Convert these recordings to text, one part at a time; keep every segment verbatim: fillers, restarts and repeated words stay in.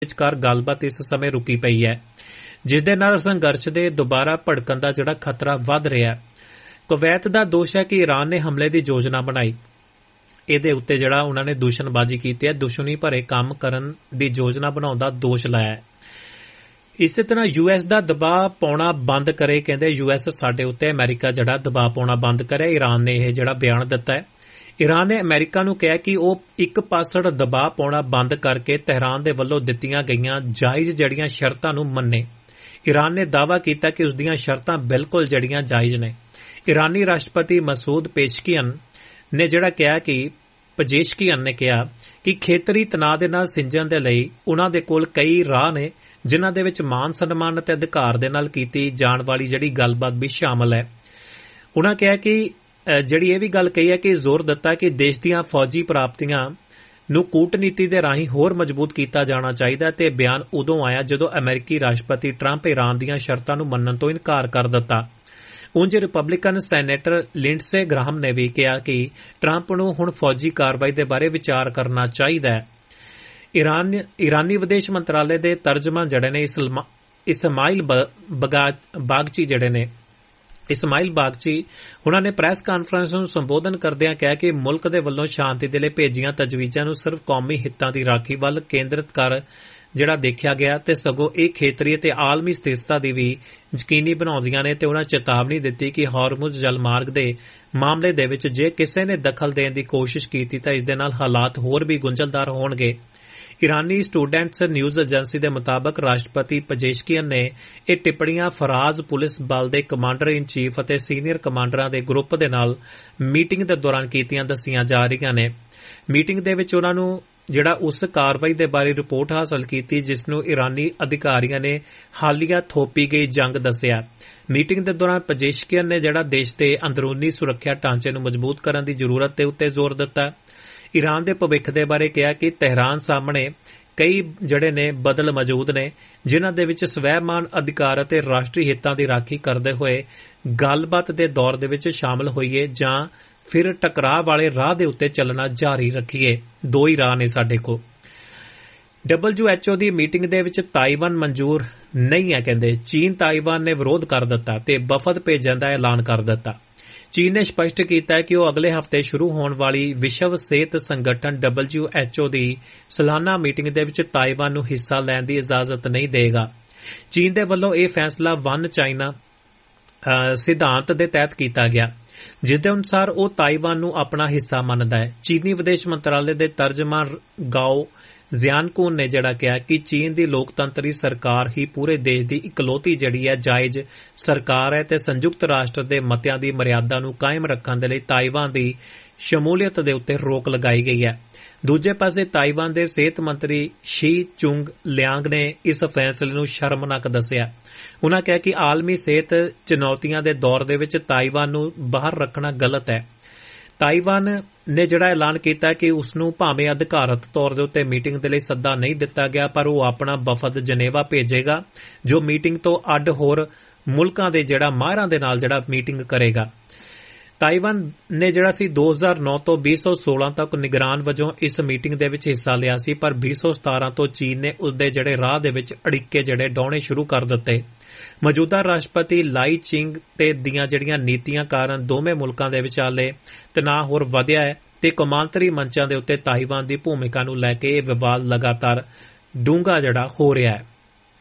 ਵਿਚਕਾਰ ਗੱਲਬਾਤ ਇਸ ਸਮੇਂ ਰੁਕੀ ਪਈ ਹੈ, ਜਿਸ ਦੇ ਨਾਲ ਸੰਘਰਸ਼ ਦੇ ਦੁਬਾਰਾ ਭੜਕਣ ਦਾ ਜਿਹੜਾ ਖਤਰਾ ਵੱਧ ਰਿਹਾ ਹੈ। ਕੁਵੈਤ ਦਾ ਦੋਸ਼ ਹੈ ਕਿ ਈਰਾਨ ਨੇ ਹਮਲੇ ਦੀ ਯੋਜਨਾ ਬਣਾਈ। ਇਹਦੇ ਉੱਤੇ ਜਿਹੜਾ ਉਹਨਾਂ ਨੇ ਦੂਸ਼ਣਬਾਜ਼ੀ ਕੀਤੀ ਹੈ, ਦੁਸ਼ਮਣੀ ਭਰੇ ਕੰਮ ਕਰਨ ਦੀ ਯੋਜਨਾ ਬਣਾਉਣ ਦਾ ਦੋਸ਼ ਲਾਇਆ ਹੈ। ਇਸੇ ਤਰ੍ਹਾਂ ਯੂ ਐਸ ਦਾ ਦਬਾਅ ਪਾਉਣਾ ਬੰਦ ਕਰੇ, ਕਹਿੰਦੇ ਯੂ ਐਸ ਸਾਡੇ ਉੱਤੇ ਅਮਰੀਕਾ ਜਿਹੜਾ ਦਬਾਅ ਪਾਉਣਾ ਬੰਦ ਕਰੇ। ਈਰਾਨ ਨੇ ਇਹ ਜਿਹੜਾ ਬਿਆਨ ਦਿੱਤਾ ਹੈ। ਈਰਾਨ ਨੇ ਅਮਰੀਕਾ ਨੂੰ ਕਿਹਾ ਕਿ ਉਹ ਇੱਕ ਪਾਸੜ ਦਬਾਅ ਪਾਉਣਾ ਬੰਦ ਕਰਕੇ ਤਹਿਰਾਨ ਦੇ ਵੱਲੋਂ ਦਿੱਤੀਆਂ ਗਈਆਂ ਜਾਇਜ਼ ਜਿਹੜੀਆਂ ਸ਼ਰਤਾਂ ਨੂੰ ਮੰਨੇ। ਈਰਾਨ ਨੇ ਦਾਅਵਾ ਕੀਤਾ ਕਿ ਉਸ ਦੀਆਂ ਸ਼ਰਤਾਂ ਬਿਲਕੁਲ ਜਿਹੜੀਆਂ ਜਾਇਜ਼ ਨੇ। ਈਰਾਨੀ ਰਾਸ਼ਟਰਪਤੀ ਮਸੂਦ ਪੇਸ਼ਕੀਅਨ ਨੇ ਜਿਹੜਾ ਕਿਹਾ ਕਿ ਪਜੇਸ਼ਕੀਅਨ ਨੇ ਕਿਹਾ ਕਿ ਖੇਤਰੀ ਤਣਾਅ ਦੇ ਨਾਲ ਸਿੰਜਣ ਦੇ ਲਈ ਉਹਨਾਂ ਦੇ ਕੋਲ ਕਈ ਰਾਹ ਨੇ, ਜਿਨ੍ਹਾਂ ਦੇ ਵਿੱਚ ਮਾਨ ਸਨਮਾਨ ਅਤੇ ਅਧਿਕਾਰ ਦੇ ਨਾਲ ਕੀਤੀ ਜਾਣ ਵਾਲੀ ਜਿਹੜੀ ਗੱਲਬਾਤ ਵੀ ਸ਼ਾਮਲ ਹੈ। ਉਹਨਾਂ ਕਿਹਾ ਕਿ ਜਿਹੜੀ ਇਹ ਵੀ ਗੱਲ ਕਹੀ ਹੈ ਕਿ ਜ਼ੋਰ ਦਿੱਤਾ ਕਿ ਦੇਸ਼ ਦੀਆਂ ਫੌਜੀ ਪ੍ਰਾਪਤੀਆਂ ਨੂੰ ਕੂਟਨੀਤੀ ਦੇ ਰਾਹੀਂ ਹੋਰ ਮਜ਼ਬੂਤ ਕੀਤਾ ਜਾਣਾ ਚਾਹੀਦਾ ਹੈ। ਤੇ ਬਿਆਨ ਉਦੋਂ ਆਇਆ ਜਦੋਂ ਅਮਰੀਕੀ ਰਾਸ਼ਟਰਪਤੀ ਟਰੰਪ ਈਰਾਨ ਦੀਆਂ ਸ਼ਰਤਾਂ ਨੂੰ ਮੰਨਣ ਤੋਂ ਇਨਕਾਰ ਕਰ ਦਿੱਤਾ। ਉਂਝ ਰਿਪਬਲਿਕਨ ਸੈਨੇਟਰ ਲਿੰਡਸੇ ਗ੍ਰਾਹਮ ਨੇ ਵੀ ਕਿਹਾ ਕਿ ਟਰੰਪ ਨੂੰ ਹੁਣ ਫੌਜੀ ਕਾਰਵਾਈ ਦੇ ਬਾਰੇ ਵਿਚਾਰ ਕਰਨਾ ਚਾਹੀਦਾ ਹੈ। ਈਰਾਨ ਈਰਾਨੀ ਵਿਦੇਸ਼ ਮੰਤਰਾਲੇ ਦੇ ਤਰਜਮਾਨ ਜਿਹੜੇ ਨੇ ਇਸਮਾਇਲ ਬਾਗਚੀ ਜਿਹੜੇ ਨੇ ਇਸਮਾਇਲ ਬਾਗਚੀ ਉਹਨਾਂ ਨੇ ਪ੍ਰੈਸ ਕਾਨਫਰੰਸ ਨੂੰ ਸੰਬੋਧਨ ਕਰਦਿਆਂ ਕਿਹਾ ਕਿ ਮੁਲਕ ਦੇ ਵੱਲੋਂ ਸ਼ਾਂਤੀ ਦੇ ਲਈ ਭੇਜੀਆਂ ਤਜਵੀਜ਼ਾਂ ਨੂੰ ਸਿਰਫ ਕੌਮੀ ਹਿੱਤਾਂ ਦੀ ਰਾਖੀ ਵੱਲ ਕੇਂਦਰਿਤ ਕਰ ਜਿਹੜਾ ਦੇਖਿਆ ਗਿਆ ਤੇ ਸਗੋਂ ਇਹ ਖੇਤਰੀ ਅਤੇ ਆਲਮੀ ਸਥਿਰਤਾ ਦੀ ਵੀ ਯਕੀਨੀ ਬਣਾਉਂਦੀਆਂ ਨੇ। ਤੇ ਉਹਨਾਂ ਚੇਤਾਵਨੀ ਦਿੱਤੀ ਕਿ ਹਾਰਮੁਜ਼ ਜਲ ਮਾਰਗ ਦੇ ਮਾਮਲੇ ਦੇ ਵਿੱਚ ਜੇ ਕਿਸੇ ਨੇ ਦਖਲ ਦੇਣ ਦੀ ਕੋਸ਼ਿਸ਼ ਕੀਤੀ ਤਾਂ ਇਸ ਦੇ ਨਾਲ ਹਾਲਾਤ ਹੋਰ ਵੀ ਗੁੰਝਲਦਾਰ ਹੋਣਗੇ। ਈਰਾਨੀ ਸਟੂਡੈਂਟਸ ਨਿਊਜ਼ ਏਜੰਸੀ ਦੇ ਮੁਤਾਬਕ ਰਾਸ਼ਟਰਪਤੀ ਪਜੇਸ਼ਕੀਅਨ ਨੇ ਇਹ ਟਿੱਪਣੀਆਂ ਫਰਾਜ਼ ਪੁਲਿਸ ਬਲ ਦੇ ਕਮਾਂਡਰ ਇਨ ਚੀਫ ਅਤੇ ਸੀਨੀਅਰ ਕਮਾਂਡਰਾਂ ਦੇ ਗਰੁੱਪ ਦੇ ਨਾਲ ਮੀਟਿੰਗ ਦੇ ਦੌਰਾਨ ਕੀਤੀਆਂ ਦੱਸੀਆਂ ਜਾ ਰਹੀਆਂ ਨੇ। ਮੀਟਿੰਗ ਦੇ ਵਿੱਚ ਉਹਨਾਂ ਨੂੰ ਜਿਹੜਾ ਉਸ ਕਾਰਵਾਈ ਦੇ ਬਾਰੇ ਰਿਪੋਰਟ ਹਾਸਲ ਕੀਤੀ ਜਿਸ ਨੂੰ ਈਰਾਨੀ ਅਧਿਕਾਰੀਆਂ ਨੇ ਹਾਲੀਆ ਥੋਪੀ ਗਈ ਜੰਗ ਦੱਸਿਆ। ਮੀਟਿੰਗ ਦੇ ਦੌਰਾਨ ਪਜੇਸ਼ਕੀਅਨ ਨੇ ਜਿਹੜਾ ਦੇਸ਼ ਦੇ ਅੰਦਰੂਨੀ ਸੁਰੱਖਿਆ ਢਾਂਚੇ ਨੂੰ ਮਜ਼ਬੂਤ ਕਰਨ ਦੀ ਜ਼ਰੂਰਤ ਦੇ ਉੱਤੇ ਜ਼ੋਰ ਦਿੱਤਾ। ਈਰਾਨ ਦੇ ਭਵਿੱਖ ਦੇ ਬਾਰੇ ਕਿਹਾ ਕਿ ਤਹਿਰਾਨ ਸਾਹਮਣੇ ਕਈ ਜਿਹੜੇ ਨੇ ਬਦਲ ਮੌਜੂਦ ਨੇ, ਜਿਨ੍ਹਾਂ ਦੇ ਵਿੱਚ ਸਵੈਮਾਨ ਅਧਿਕਾਰ ਅਤੇ ਰਾਸ਼ਟਰੀ ਹਿੱਤਾਂ ਦੀ ਰਾਖੀ ਕਰਦੇ ਹੋਏ ਗੱਲਬਾਤ ਦੇ ਦੌਰ ਦੇ ਵਿੱਚ ਸ਼ਾਮਲ ਹੋਈਏ ਜਾਂ ਫਿਰ ਟਕਰਾਅ ਵਾਲੇ ਰਾਹ ਦੇ ਉੱਤੇ ਚੱਲਣਾ ਜਾਰੀ ਰੱਖੀਏ। ਦੋ ਹੀ ਰਾਹ ਨੇ ਸਾਡੇ ਕੋਲ। ਡਬਲਯੂ ਐਚ ਓ ਦੀ ਮੀਟਿੰਗ ਦੇ ਵਿੱਚ ਤਾਈਵਾਨ ਮਨਜ਼ੂਰ ਨਹੀਂ ਹੈ, ਕਹਿੰਦੇ ਚੀਨ ਤਾਈਵਾਨ ਨੇ ਵਿਰੋਧ ਕਰ ਦਿੱਤਾ ਤੇ ਵਫਦ ਭੇਜਣ ਦਾ ਐਲਾਨ ਕਰ ਦਿੱਤਾ। ਚੀਨ ਨੇ ਸਪਸ਼ਟ ਕੀਤਾ ਹੈ ਕਿ ਉਹ ਅਗਲੇ ਹਫ਼ਤੇ ਸ਼ੁਰੂ ਹੋਣ ਵਾਲੀ ਵਿਸ਼ਵ ਸਿਹਤ ਸੰਗਠਨ ਡਬਲਯੂ ਐਚ ਓ ਦੀ ਸਾਲਾਨਾ ਮੀਟਿੰਗ ਦੇ ਵਿੱਚ ਤਾਈਵਾਨ ਨੂੰ ਹਿੱਸਾ ਲੈਣ ਦੀ ਇਜਾਜ਼ਤ ਨਹੀਂ ਦੇਗਾ। ਚੀਨ ਦੇ ਵੱਲੋਂ ਇਹ ਫੈਸਲਾ ਵਨ ਚਾਈਨਾ ਸਿਧਾਂਤ ਦੇ ਤਹਿਤ ਕੀਤਾ ਗਿਆ, ਜਿਸ ਦੇ ਅਨੁਸਾਰ ਉਹ ਤਾਈਵਾਨ ਨੂੰ ਆਪਣਾ ਹਿੱਸਾ ਮੰਨਦਾ ਹੈ। ਚੀਨੀ ਵਿਦੇਸ਼ ਮੰਤਰਾਲੇ ਦੇ ਤਰਜਮਾਨ ਗਾਓ ਜ਼ਿਆਨਕੂਨ ਨੇ ਜਿਹੜਾ ਕਿਹਾ ਕਿ ਚੀਨ ਦੀ ਲੋਕਤੰਤਰੀ ਸਰਕਾਰ ਹੀ ਪੂਰੇ ਦੇਸ਼ ਦੀ ਇਕਲੌਤੀ ਜਿਹੜੀ ਹੈ ਜਾਇਜ਼ ਸਰਕਾਰ ਹੈ ਤੇ ਸੰਯੁਕਤ ਰਾਸ਼ਟਰ ਦੇ ਮਤਿਆਂ ਦੀ ਮਰਿਆਦਾ ਨੂੰ ਕਾਇਮ ਰੱਖਣ ਦੇ ਲਈ ਤਾਈਵਾਨ ਦੀ ਸ਼ਮੂਲੀਅਤ ਦੇ ਉੱਤੇ ਰੋਕ ਲਗਾਈ ਗਈ ਹੈ। ਦੂਜੇ ਪਾਸੇ ਤਾਈਵਾਨ ਦੇ ਸਿਹਤ ਮੰਤਰੀ ਸ਼ੀ ਚੁੰਗ ਲਿਆਂਗ ਨੇ ਇਸ ਫੈਸਲੇ ਨੂੰ ਸ਼ਰਮਨਾਕ ਦੱਸਿਆ। ਉਨ੍ਹਾਂ ਕਿਹਾ ਕਿ ਆਲਮੀ ਸਿਹਤ ਚੁਣੌਤੀਆਂ ਦੇ ਦੌਰ ਦੇ ਵਿੱਚ ਤਾਈਵਾਨ ਨੂੰ ਬਾਹਰ ਰੱਖਣਾ ਗਲਤ ਹੈ। ਤਾਈਵਾਨ ਨੇ ਜਿਹੜਾ ਐਲਾਨ ਕੀਤਾ ਕਿ ਉਸ ਨੂੰ ਭਾਵੇਂ ਅਧਿਕਾਰਤ ਤੌਰ ਦੇ ਉੱਤੇ ਮੀਟਿੰਗ ਦੇ ਲਈ ਸੱਦਾ ਨਹੀਂ ਦਿੱਤਾ ਗਿਆ, ਪਰ ਉਹ ਆਪਣਾ ਵਫਦ ਜਨੇਵਾ ਭੇਜੇਗਾ ਜੋ ਮੀਟਿੰਗ ਤੋਂ ਅੱਡ ਹੋਰ ਮੁਲਕਾਂ ਦੇ ਜਿਹੜਾ ਮਾਹਿਰਾਂ ਦੇ ਨਾਲ ਜਿਹੜਾ ਮੀਟਿੰਗ ਕਰੇਗਾ। ਤਾਈਵਾਨ ਨੇ ਜਿਹੜਾ ਸੀ ਦੋ ਹਜ਼ਾਰ ਨੌ ਤੋਂ ਵੀਹ ਸੌ ਸੋਲਾਂ ਤੱਕ ਨਿਗਰਾਨ ਵਜੋਂ ਇਸ ਮੀਟਿੰਗ ਦੇ ਵਿੱਚ ਹਿੱਸਾ ਲਿਆ ਸੀ, ਪਰ ਵੀਹ ਸੌ ਸਤਾਰਾਂ ਤੋਂ ਚੀਨ ਨੇ ਉਸਦੇ ਜਿਹੜੇ ਰਾਹ ਦੇ ਵਿੱਚ ਅੜਿੱਕੇ ਜਿਹੜੇ ਡਾਉਣੇ ਸ਼ੁਰੂ ਕਰ ਦਿੱਤੇ। ਮੌਜੂਦਾ ਰਾਸ਼ਟਰਪਤੀ ਲਾਈ ਚਿੰਗ ਤੇ ਦੀਆਂ ਜਿਹੜੀਆਂ ਨੀਤੀਆਂ ਕਾਰਨ ਦੋਵੇਂ ਮੁਲਕਾਂ ਦੇ ਵਿਚਾਲੇ ਤਣਾਅ ਹੋਰ ਵਧਿਆ ਹੈ ਤੇ ਕੌਮਾਂਤਰੀ ਮੰਚਾਂ ਦੇ ਉੱਤੇ ਤਾਈਵਾਨ ਦੀ ਭੂਮਿਕਾ ਨੂੰ ਲੈ ਕੇ ਇਹ ਵਿਵਾਦ ਲਗਾਤਾਰ ਡੂੰਘਾ ਜਿਹੜਾ ਹੋ ਰਿਹਾ ਹੈ।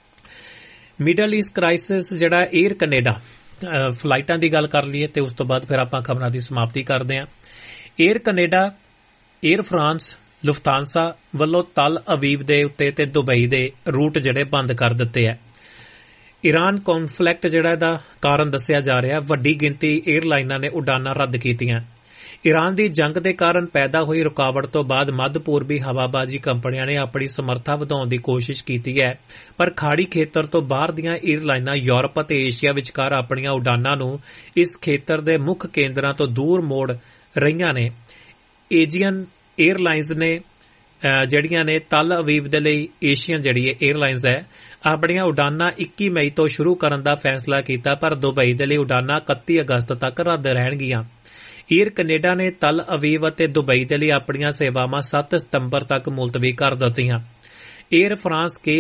ਮਿਡਲ ਈਸਟ ਕ੍ਰਾਈਸਿਸ ਜਿਹੜਾ 에ਅਰ ਕੈਨੇਡਾ ਫਲਾਈਟਾਂ ਦੀ ਗੱਲ ਕਰ ਲਈਏ ਤੇ ਉਸ ਤੋਂ ਬਾਅਦ ਫਿਰ ਆਪਾਂ ਖਬਰਾਂ ਦੀ ਸਮਾਪਤੀ ਕਰਦੇ ਹਾਂ। 에ਅਰ ਕੈਨੇਡਾ, 에ਅਰ ਫਰਾਂਸ, ਲੁਫਤਾਂਸਾ ਵੱਲੋਂ ਤਲ ਅਵੀਵ ਦੇ ਉੱਤੇ ਤੇ ਦੁਬਈ ਦੇ ਰੂਟ ਜਿਹੜੇ ਬੰਦ ਕਰ ਦਿੱਤੇ ਹੈ। ਈਰਾਨ ਕੌਨਫਲਿਕਟ ਜਿਹੜਾ ਇਹਦਾ ਕਾਰਨ ਦੱਸਿਆ ਜਾ ਰਿਹਾ। ਵੱਡੀ ਗਿਣਤੀ ਏਅਰਲਾਈਨਾਂ ਨੇ ਉਡਾਨਾਂ ਰੱਦ ਕੀਤੀਆਂ। ਈਰਾਨ ਦੀ ਜੰਗ ਦੇ ਕਾਰਨ ਪੈਦਾ ਹੋਈ ਰੁਕਾਵਟ ਤੋਂ ਬਾਅਦ ਮੱਧ ਪੂਰਬੀ ਹਵਾਬਾਜ਼ੀ ਕੰਪਨੀਆਂ ਨੇ ਆਪਣੀ ਸਮਰੱਥਾ ਵਧਾਉਣ ਦੀ ਕੋਸ਼ਿਸ਼ ਕੀਤੀ ਹੈ, ਪਰ ਖਾੜੀ ਖੇਤਰ ਤੋਂ ਬਾਹਰ ਦੀਆਂ ਏਅਰਲਾਈਨਾਂ ਯੂਰਪ ਅਤੇ ਏਸ਼ੀਆ ਵਿਚਕਾਰ ਆਪਣੀਆਂ ਉਡਾਨਾਂ ਨੂੰ ਇਸ ਖੇਤਰ ਦੇ ਮੁੱਖ ਕੇਂਦਰਾਂ ਤੋਂ ਦੂਰ ਮੋੜ ਰਹੀਆਂ ਨੇ। ਏਜੀਅਨ ਏਅਰਲਾਈਨਜ਼ ਨੇ ਜਿਹੜੀਆਂ ਨੇ ਤਲ ਅਵੀਵ ਦੇ ਲਈ ਏਸ਼ੀਅਨ ਜਿਹੜੀ ਏਅਰਲਾਈਨਜ਼ ਹੈ ਆਪਣੀਆਂ ਉਡਾਨਾਂ ਇੱਕੀ ਮਈ ਤੋਂ ਸ਼ੁਰੂ ਕਰਨ ਦਾ ਫੈਸਲਾ ਕੀਤਾ, ਪਰ ਦੁਬਈ ਦੇ ਲਈ ਉਡਾਨਾਂ ਇਕੱਤੀ ਅਗਸਤ ਤੱਕ ਰੱਦ ਰਹਿਣਗੀਆਂ। ਏਅਰ ਕੈਨੇਡਾ ਨੇ ਤਲ ਅਵੀਵ ਅਤੇ ਦੁਬਈ ਦੇ ਲਈ ਆਪਣੀਆਂ ਸੇਵਾਵਾਂ ਸੱਤ ਸਤੰਬਰ ਤੱਕ ਮੁਲਤਵੀ ਕਰ ਦਿੱਤੀਆਂ। 에ਅਰ ਫਰਾਂਸ ਕੇ